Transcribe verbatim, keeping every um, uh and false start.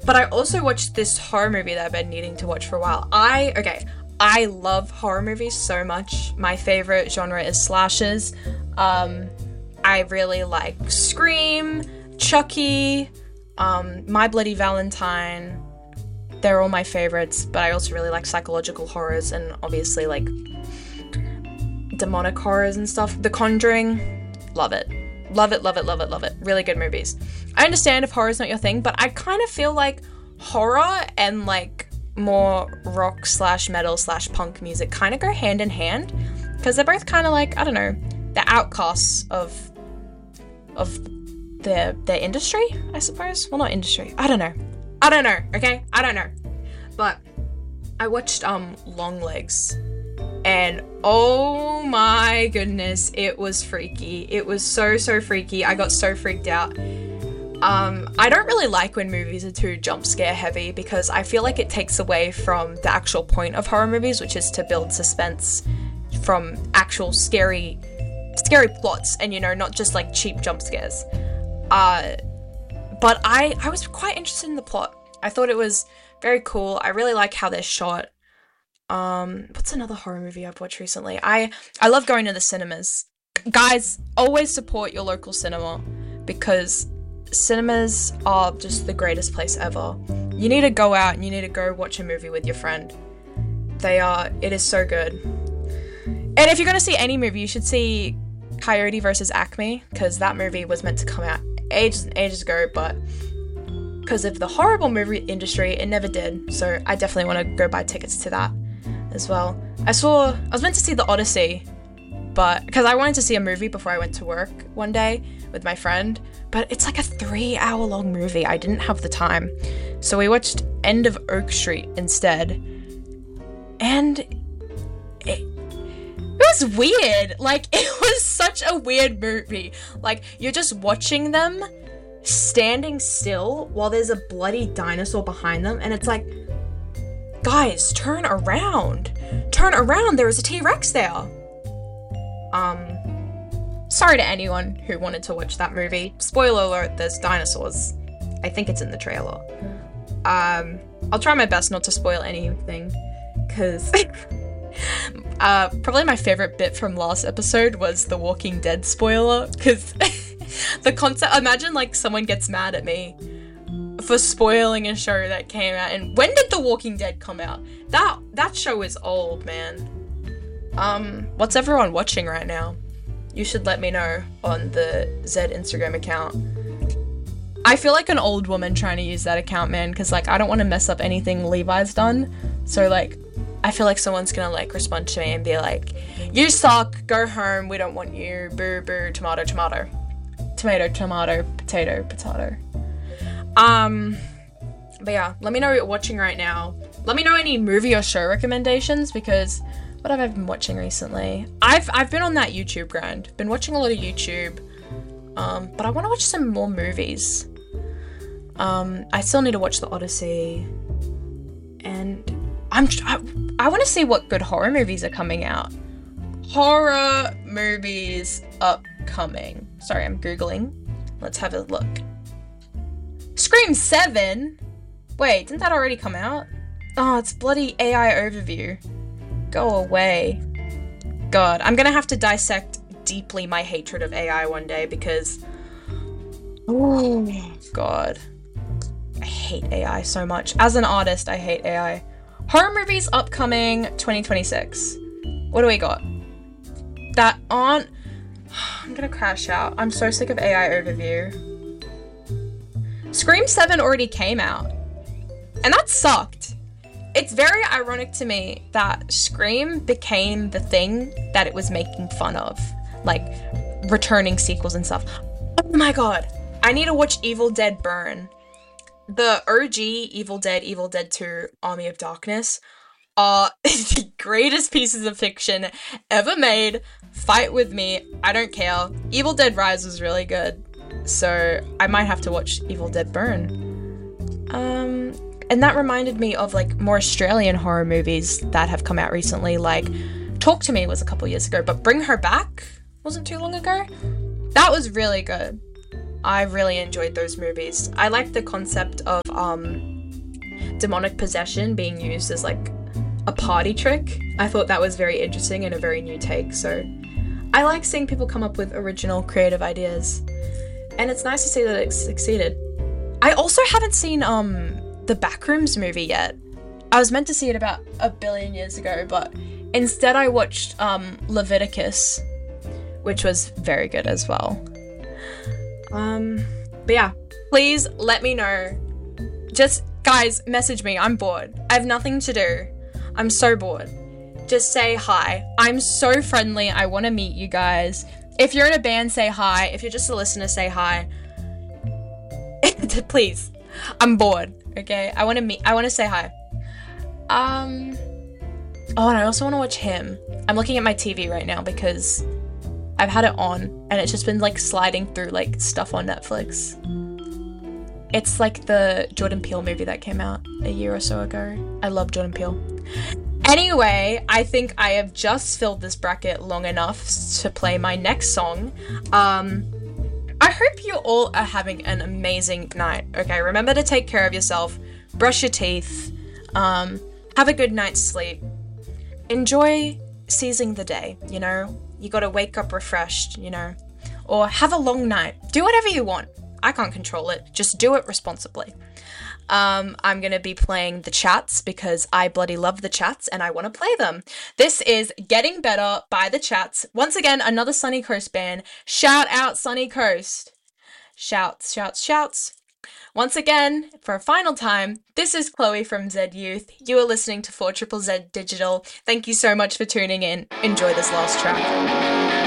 But I also watched this horror movie that I've been needing to watch for a while. I, okay, I love horror movies so much. My favorite genre is slashers. Um, I really like Scream, Chucky, um, My Bloody Valentine. They're all my favorites, but I also really like psychological horrors and obviously like demonic horrors and stuff. The Conjuring, love it. Love it, love it, love it, love it. Really good movies. I understand if horror's not your thing, but I kind of feel like horror and like more rock slash metal slash punk music kind of go hand in hand because they're both kind of like, I don't know, the outcasts of of their their industry, I suppose. Well, not industry. I don't know. I don't know, okay? I don't know. But I watched um Longlegs and oh my goodness, it was freaky. It was so, so freaky. I got so freaked out. Um, I don't really like when movies are too jump scare heavy because I feel like it takes away from the actual point of horror movies, which is to build suspense from actual scary, scary plots and, you know, not just like cheap jump scares. Uh, but I, I was quite interested in the plot. I thought it was very cool. I really like how they're shot. Um, what's another horror movie I've watched recently? I, I love going to the cinemas. Guys, always support your local cinema because cinemas are just the greatest place ever. You need to go out and you need to go watch a movie with your friend. They are, it is so good. And if you're going to see any movie, you should see Coyote versus Acme, because that movie was meant to come out ages and ages ago, but because of the horrible movie industry, it never did. So I definitely want to go buy tickets to that as well. I saw, I was meant to see The Odyssey, but because I wanted to see a movie before I went to work one day with my friend, but it's like a three hour long movie. I didn't have the time. So we watched End of Oak Street instead. And it, it was weird. Like, it was such a weird movie. Like, you're just watching them standing still while there's a bloody dinosaur behind them. And it's like, guys, turn around. Turn around. There was a T-Rex there. Um... Sorry to anyone who wanted to watch that movie. Spoiler alert, there's dinosaurs. I think it's in the trailer. Um, I'll try my best not to spoil anything, because uh, probably my favorite bit from last episode was the Walking Dead spoiler, because the concept, imagine like someone gets mad at me for spoiling a show that came out, and when did The Walking Dead come out? That, that show is old, man. Um, what's everyone watching right now? You should let me know on the Zed Instagram account. I feel like an old woman trying to use that account, man, because, like, I don't want to mess up anything Levi's done. So, like, I feel like someone's gonna, like, respond to me and be like, you suck, go home, we don't want you, boo, boo, tomato, tomato. Tomato, tomato, potato, potato. Um, but yeah, let me know what you're watching right now. Let me know any movie or show recommendations, because what have I been watching recently? I've I've been on that YouTube grind. Been watching a lot of YouTube. Um, but I want to watch some more movies. Um, I still need to watch The Odyssey. And I'm I, I want to see what good horror movies are coming out. Horror movies upcoming. Sorry, I'm Googling. Let's have a look. Scream seven? Wait, didn't that already come out? Oh, it's bloody A I overview. Go away. God, I'm gonna have to dissect deeply my hatred of A I one day because... Oh, God. I hate A I so much. As an artist, I hate A I. Horror movies upcoming twenty twenty-six. What do we got? That aren't... I'm gonna crash out. I'm so sick of A I overview. Scream seven already came out. And that sucked. It's very ironic to me that Scream became the thing that it was making fun of. Like, returning sequels and stuff. Oh my god. I need to watch Evil Dead Burn. The O G Evil Dead, Evil Dead two, Army of Darkness are the greatest pieces of fiction ever made. Fight with me. I don't care. Evil Dead Rise was really good. So, I might have to watch Evil Dead Burn. Um... And that reminded me of, like, more Australian horror movies that have come out recently, like Talk to Me was a couple years ago, but Bring Her Back wasn't too long ago. That was really good. I really enjoyed those movies. I like the concept of, um, demonic possession being used as like a party trick. I thought that was very interesting and a very new take. So I like seeing people come up with original creative ideas, and it's nice to see that it succeeded. I also haven't seen um the Backrooms movie yet. I was meant to see it about a billion years ago, but instead I watched um Leviticus, which was very good as well. Um, but yeah, please let me know. Just, guys, message me. I'm bored. I have nothing to do. I'm so bored. Just say hi. I'm so friendly. I want to meet you guys. If you're in a band, say hi. If you're just a listener, say hi. Please. I'm bored, okay? I want to meet, I want to say hi. Um, oh, and I also want to watch Him. I'm looking at my T V right now because I've had it on and it's just been like sliding through like stuff on Netflix. It's like the Jordan Peele movie that came out a year or so ago. I love Jordan Peele. Anyway, I think I have just filled this bracket long enough to play my next song. Um, I hope you all are having an amazing night. Okay, remember to take care of yourself, brush your teeth, um, have a good night's sleep. Enjoy seizing the day, you know? You gotta wake up refreshed, you know? Or have a long night. Do whatever you want. I can't control it. Just do it responsibly. Um, I'm going to be playing The Chats because I bloody love The Chats and I want to play them. This is Getting Better by The Chats. Once again, another Sunny Coast band. Shout out Sunny Coast. Shouts, shouts, shouts. Once again, for a final time, this is Chloe from Z Youth. You are listening to four Z Z Z Digital. Thank you so much for tuning in. Enjoy this last track.